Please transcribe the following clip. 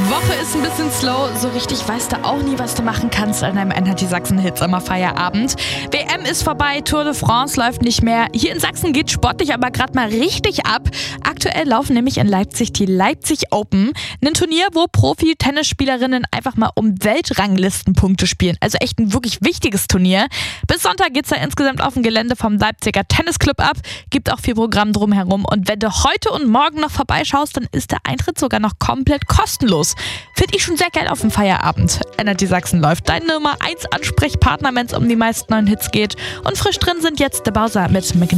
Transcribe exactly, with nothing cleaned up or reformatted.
Woche ist ein bisschen slow, so richtig weißt du auch nie, was du machen kannst an einem N H T Sachsen-Hit Sommerfeierabend. W M ist vorbei, Tour de France läuft nicht mehr. Hier in Sachsen geht sportlich aber gerade mal richtig ab. Aktuell laufen nämlich in Leipzig die Leipzig Open. Ein Turnier, wo Profi-Tennisspielerinnen einfach mal um Weltranglistenpunkte spielen. Also echt ein wirklich wichtiges Turnier. Bis Sonntag geht's da insgesamt auf dem Gelände vom Leipziger Tennisclub ab. Gibt auch viel Programm drumherum. Und wenn du heute und morgen noch vorbeischaust, dann ist der Eintritt sogar noch komplett kostenlos. Finde ich schon sehr geil auf dem Feierabend. N H T Sachsen läuft dein Nummer eins Ansprechpartner, wenn es um die meisten neuen Hits geht. Und frisch drin sind jetzt The Bowser mit McNair.